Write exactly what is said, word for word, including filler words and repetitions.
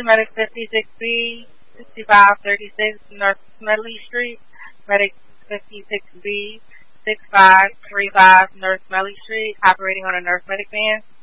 Medic fifty-six B, sixty-five thirty-six North Smedley Street. Medic fifty-six B, sixty-five thirty-five North Smedley Street, operating on a nurse medic van.